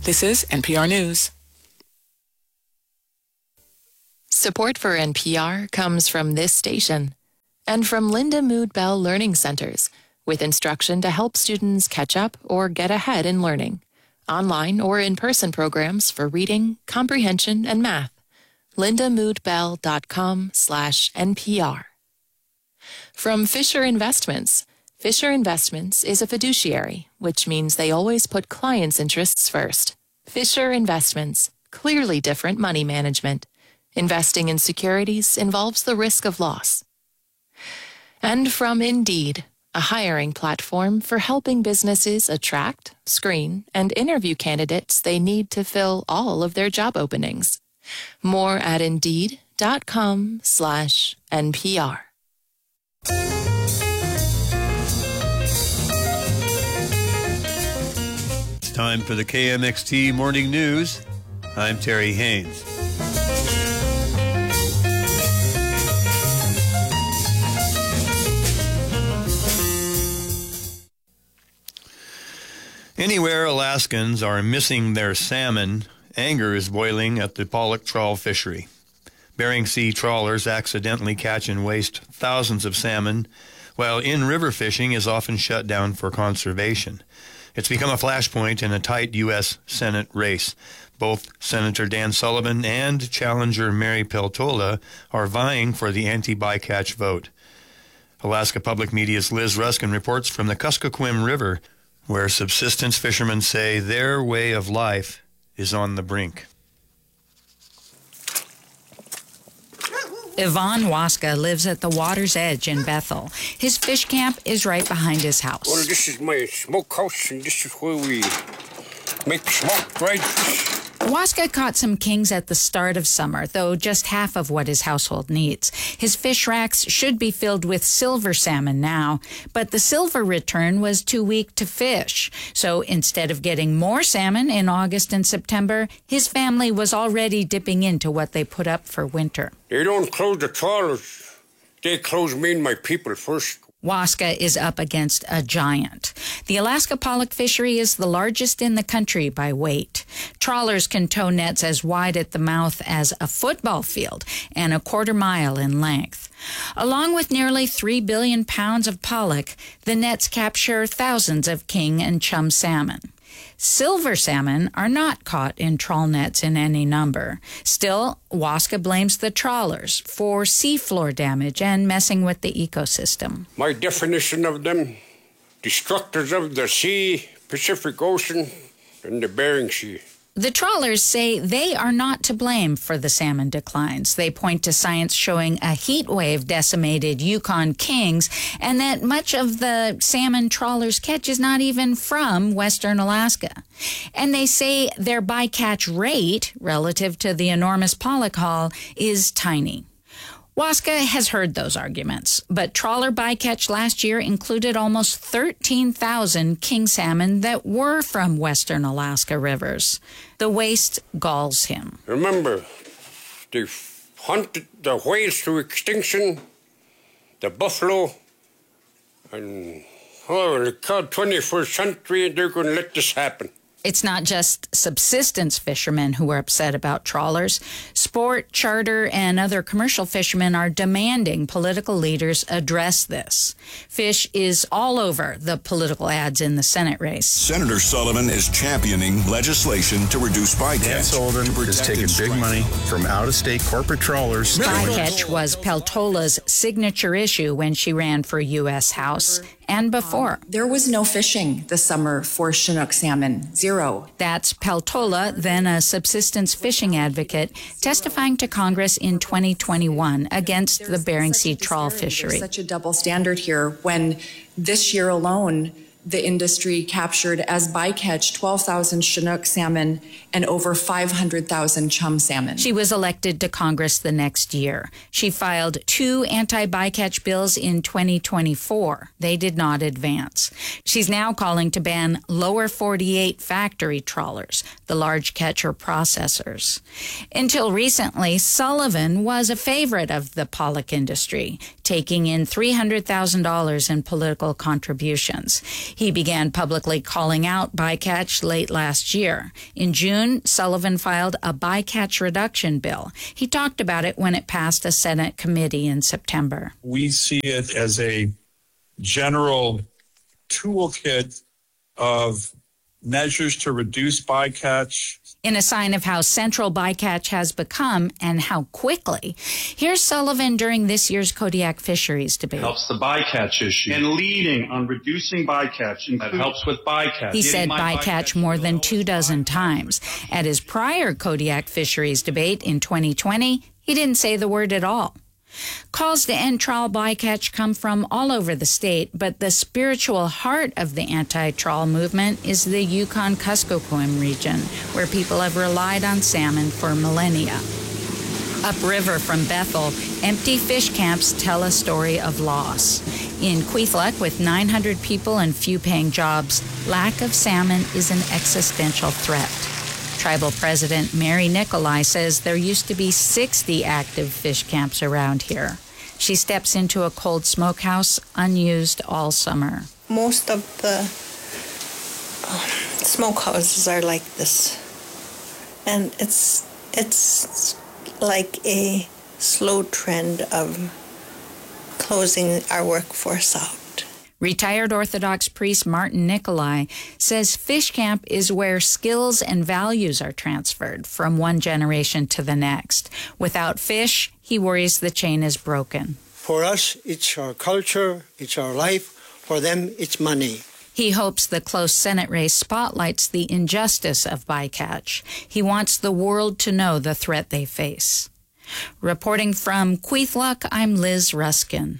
This is NPR News. Support for NPR comes from this station and from Linda Mood Bell Learning Centers, with instruction to help students catch up or get ahead in learning. Online or in-person programs for reading, comprehension, and math. lindamoodbell.com/NPR. From Fisher Investments. Fisher Investments is a fiduciary, which means they always put clients' interests first. Fisher Investments, clearly different money management. Investing in securities involves the risk of loss. And from Indeed, a hiring platform for helping businesses attract, screen, and interview candidates they need to fill all of their job openings. More at Indeed.com/NPR. It's time for the KMXT Morning News. I'm Terry Haynes. Anywhere Alaskans are missing their salmon, anger is boiling at the pollock trawl fishery. Bering Sea trawlers accidentally catch and waste thousands of salmon, while in-river fishing is often shut down for conservation. It's become a flashpoint in a tight U.S. Senate race. Both Senator Dan Sullivan and challenger Mary Peltola are vying for the anti-bycatch vote. Alaska Public Media's Liz Ruskin reports from the Kuskokwim River, where subsistence fishermen say their way of life is on the brink. Ivan Waska lives at the water's edge in Bethel. His fish camp is right behind his house. Well, this is my smokehouse, and this is where we make smoked dried fish. Waska caught some kings at the start of summer, though just half of what his household needs. His fish racks should be filled with silver salmon now, but the silver return was too weak to fish. So instead of getting more salmon in August and September, his family was already dipping into what they put up for winter. They don't close the trawlers. They close me and my people first. Waska is up against a giant. The Alaska pollock fishery is the largest in the country by weight. Trawlers can tow nets as wide at the mouth as a football field and a quarter mile in length. Along with nearly 3 billion pounds of pollock, the nets capture thousands of king and chum salmon. Silver salmon are not caught in trawl nets in any number. Still, Waska blames the trawlers for seafloor damage and messing with the ecosystem. My definition of them, destructors of the sea, Pacific Ocean, and the Bering Sea. The trawlers say they are not to blame for the salmon declines. They point to science showing a heat wave decimated Yukon kings and that much of the salmon trawlers catch is not even from Western Alaska. And they say their bycatch rate, relative to the enormous pollock haul, is tiny. Waska has heard those arguments, but trawler bycatch last year included almost 13,000 king salmon that were from Western Alaska rivers. The waste galls him. Remember, they hunted the whales to extinction, the buffalo, and the 21st century, they're going to let this happen. It's not just subsistence fishermen who are upset about trawlers. Sport, charter, and other commercial fishermen are demanding political leaders address this. Fish is all over the political ads in the Senate race. Senator Sullivan is championing legislation to reduce bycatch. Dan Sullivan is taking big money from out-of-state corporate trawlers. Bycatch was Peltola's signature issue when she ran for U.S. House and before. There was no fishing this summer for Chinook salmon. Zero. That's Peltola, then a subsistence fishing advocate, testifying to Congress in 2021 against the Bering Sea trawl fishery. There's such a double standard here when this year alone, the industry captured as bycatch 12,000 Chinook salmon and over 500,000 chum salmon. She was elected to Congress the next year. She filed 2 anti-bycatch bills in 2024. They did not advance. She's now calling to ban lower 48 factory trawlers, the large catcher processors. Until recently, Sullivan was a favorite of the pollock industry, taking in $300,000 in political contributions. He began publicly calling out bycatch late last year. In June, Sullivan filed a bycatch reduction bill. He talked about it when it passed a Senate committee in September. We see it as a general toolkit of measures to reduce bycatch. In a sign of how central bycatch has become and how quickly, here's Sullivan during this year's Kodiak fisheries debate. Helps the bycatch issue and leading on reducing bycatch. That helps with bycatch. He said bycatch more than 24 times. At his prior Kodiak fisheries debate in 2020, he didn't say the word at all. Calls to end trawl bycatch come from all over the state, but the spiritual heart of the anti-trawl movement is the Yukon-Kuskokwim region, where people have relied on salmon for millennia. Upriver from Bethel, empty fish camps tell a story of loss. In Kwethluk, with 900 people and few paying jobs, lack of salmon is an existential threat. Tribal President Mary Nicolai says there used to be 60 active fish camps around here. She steps into a cold smokehouse unused all summer. Most of the smokehouses are like this. And it's like a slow trend of closing our workforce out. Retired Orthodox priest Martin Nicolai says fish camp is where skills and values are transferred from one generation to the next. Without fish, he worries the chain is broken. For us, it's our culture, it's our life. For them, it's money. He hopes the close Senate race spotlights the injustice of bycatch. He wants the world to know the threat they face. Reporting from Kwethluk, I'm Liz Ruskin.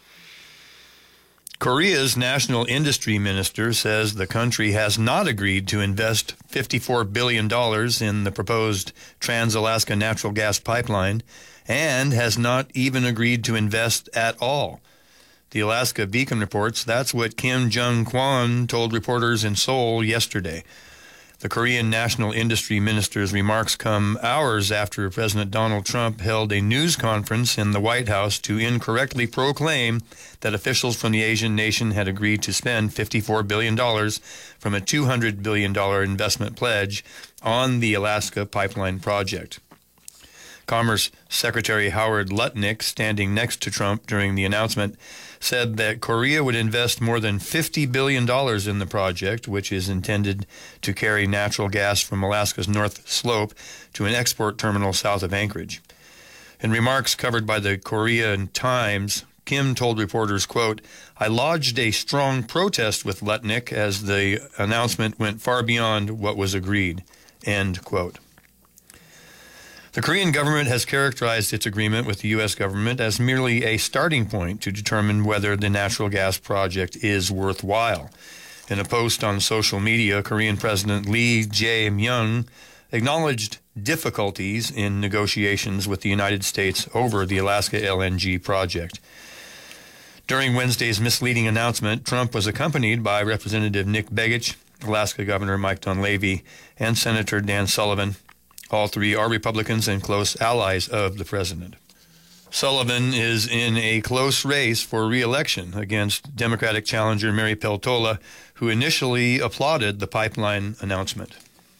Korea's national industry minister says the country has not agreed to invest $54 billion in the proposed Trans-Alaska natural gas pipeline and has not even agreed to invest at all. The Alaska Beacon reports that's what Kim Jung-kwon told reporters in Seoul yesterday. The Korean national industry minister's remarks come hours after President Donald Trump held a news conference in the White House to incorrectly proclaim that officials from the Asian nation had agreed to spend $54 billion from a $200 billion investment pledge on the Alaska pipeline project. Commerce Secretary Howard Lutnick, standing next to Trump during the announcement, said that Korea would invest more than $50 billion in the project, which is intended to carry natural gas from Alaska's North Slope to an export terminal south of Anchorage. In remarks covered by the Korean Times, Kim told reporters, quote, "I lodged a strong protest with Lutnick as the announcement went far beyond what was agreed," end quote. The Korean government has characterized its agreement with the U.S. government as merely a starting point to determine whether the natural gas project is worthwhile. In a post on social media, Korean President Lee Jae-myung acknowledged difficulties in negotiations with the United States over the Alaska LNG project. During Wednesday's misleading announcement, Trump was accompanied by Representative Nick Begich, Alaska Governor Mike Dunleavy, and Senator Dan Sullivan. All three are Republicans and close allies of the president. Sullivan is in a close race for re-election against Democratic challenger Mary Peltola, who initially applauded the pipeline announcement.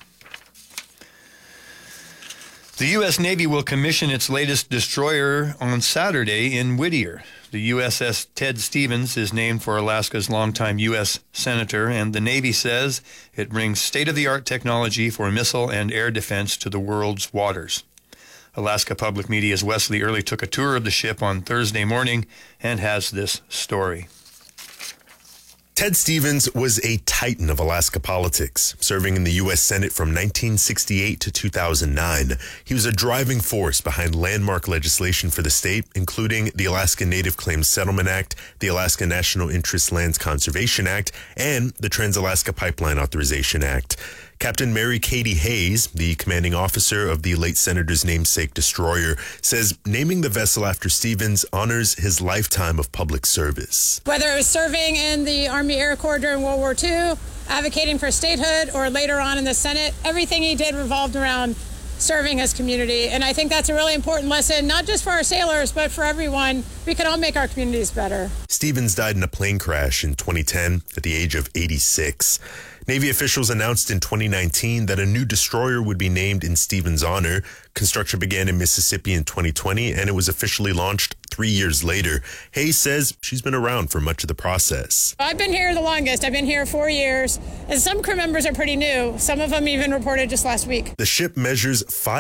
The U.S. Navy will commission its latest destroyer on Saturday in Whittier. The USS Ted Stevens is named for Alaska's longtime U.S. Senator, and the Navy says it brings state-of-the-art technology for missile and air defense to the world's waters. Alaska Public Media's Wesley Early took a tour of the ship on Thursday morning and has this story. Ted Stevens was a titan of Alaska politics, serving in the U.S. Senate from 1968 to 2009. He was a driving force behind landmark legislation for the state, including the Alaska Native Claims Settlement Act, the Alaska National Interest Lands Conservation Act, and the Trans-Alaska Pipeline Authorization Act. Captain Mary Katie Hayes, the commanding officer of the late senator's namesake destroyer, says naming the vessel after Stevens honors his lifetime of public service. Whether it was serving in the Army Air Corps during World War II, advocating for statehood, or later on in the Senate, everything he did revolved around serving as community. And I think that's a really important lesson, not just for our sailors, but for everyone. We can all make our communities better. Stevens died in a plane crash in 2010 at the age of 86. Navy officials announced in 2019 that a new destroyer would be named in Stevens' honor. Construction began in Mississippi in 2020, and it was officially launched 3 years later. Hayes says she's been around for much of the process. I've been here the longest. I've been here 4 years, and some crew members are pretty new. Some of them even reported just last week. The ship measures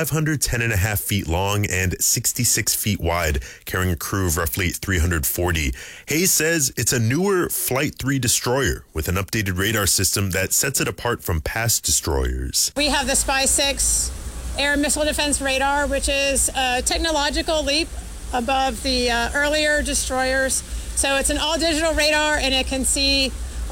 510.5 feet long and 66 feet wide, carrying a crew of roughly 340. Hayes says it's a newer Flight 3 destroyer with an updated radar system that sets it apart from past destroyers. We have the SPY-6 air missile defense radar, which is a technological leap above the earlier destroyers. So it's an all-digital radar, and it can see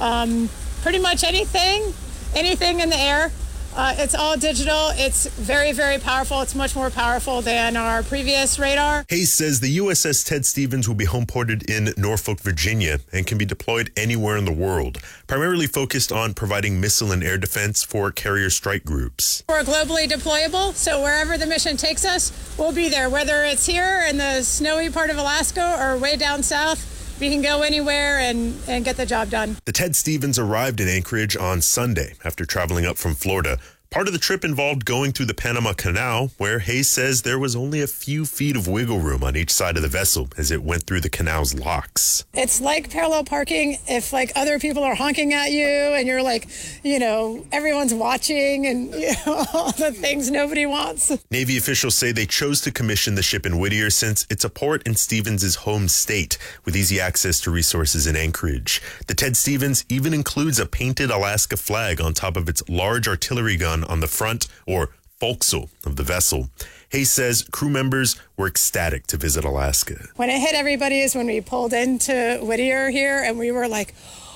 pretty much anything in the air. It's all digital. It's very, very powerful. It's much more powerful than our previous radar. Hayes says the USS Ted Stevens will be homeported in Norfolk, Virginia, and can be deployed anywhere in the world, primarily focused on providing missile and air defense for carrier strike groups. We're globally deployable, so wherever the mission takes us, we'll be there, whether it's here in the snowy part of Alaska or way down south. We can go anywhere and get the job done. The Ted Stevens arrived in Anchorage on Sunday after traveling up from Florida. Part of the trip involved going through the Panama Canal, where Hayes says there was only a few feet of wiggle room on each side of the vessel as it went through the canal's locks. It's like parallel parking if like other people are honking at you and you're like, everyone's watching and all the things nobody wants. Navy officials say they chose to commission the ship in Whittier since it's a port in Stevens' home state with easy access to resources in Anchorage. The Ted Stevens even includes a painted Alaska flag on top of its large artillery gun on the front, or forecastle, of the vessel. Hayes says crew members were ecstatic to visit Alaska. When it hit everybody is when we pulled into Whittier here, and we were like,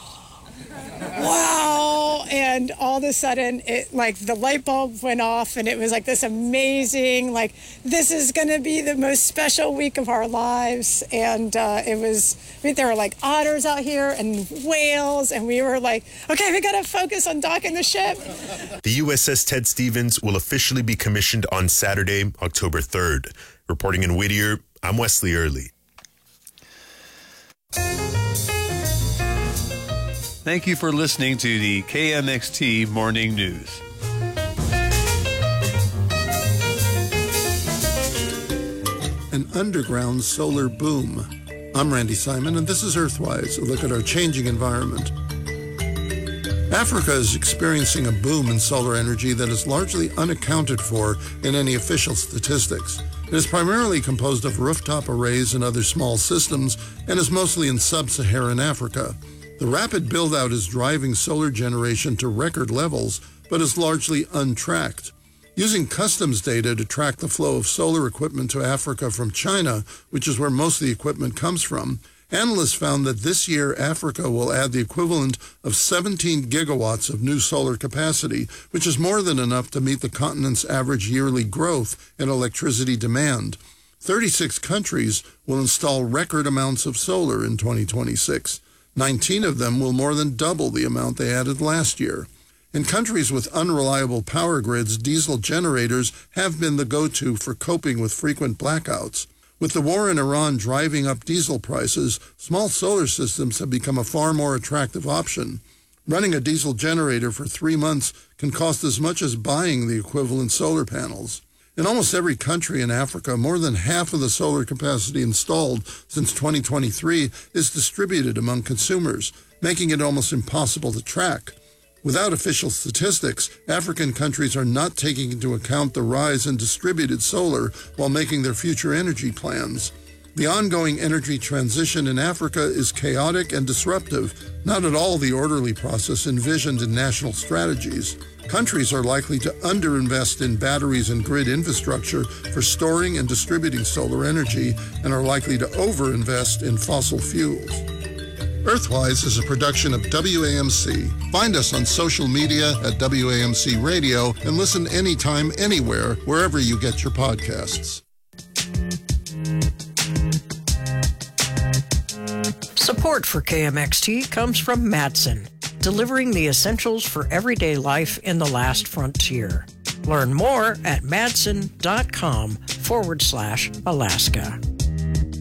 wow, and all of a sudden it the light bulb went off, and it was like this amazing, this is going to be the most special week of our lives. And there were like otters out here and whales, and we were like, okay, we got to focus on docking the ship. The USS Ted Stevens will officially be commissioned on Saturday, October 3rd. Reporting in Whittier, I'm Wesley Early. Thank you for listening to the KMXT Morning News. An underground solar boom. I'm Randy Simon, and this is Earthwise, a look at our changing environment. Africa is experiencing a boom in solar energy that is largely unaccounted for in any official statistics. It is primarily composed of rooftop arrays and other small systems, and is mostly in sub-Saharan Africa. The rapid build-out is driving solar generation to record levels, but is largely untracked. Using customs data to track the flow of solar equipment to Africa from China, which is where most of the equipment comes from, analysts found that this year Africa will add the equivalent of 17 gigawatts of new solar capacity, which is more than enough to meet the continent's average yearly growth in electricity demand. 36 countries will install record amounts of solar in 2026. 19 of them will more than double the amount they added last year. In countries with unreliable power grids, diesel generators have been the go-to for coping with frequent blackouts. With the war in Iran driving up diesel prices, small solar systems have become a far more attractive option. Running a diesel generator for 3 months can cost as much as buying the equivalent solar panels. In almost every country in Africa, more than half of the solar capacity installed since 2023 is distributed among consumers, making it almost impossible to track. Without official statistics, African countries are not taking into account the rise in distributed solar while making their future energy plans. The ongoing energy transition in Africa is chaotic and disruptive, not at all the orderly process envisioned in national strategies. Countries are likely to underinvest in batteries and grid infrastructure for storing and distributing solar energy, and are likely to overinvest in fossil fuels. Earthwise is a production of WAMC. Find us on social media at WAMC Radio and listen anytime, anywhere, wherever you get your podcasts. Support for KMXT comes from Matson, delivering the essentials for everyday life in the last frontier. Learn more at madsen.com/Alaska.